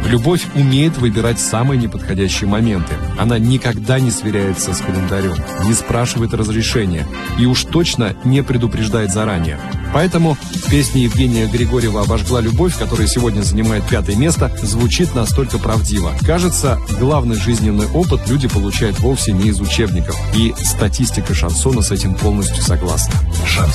Любовь умеет выбирать самые неподходящие моменты. Она никогда не сверяется с календарем, не спрашивает разрешения и уж точно не предупреждает заранее. Поэтому песня Евгения Григорьева «Обожгла любовь», которая сегодня занимает 5-е место, звучит настолько правдиво. Кажется, главный жизненный опыт люди получают вовсе не из учебников. И статистика шансона с этим полностью согласна. Шансон.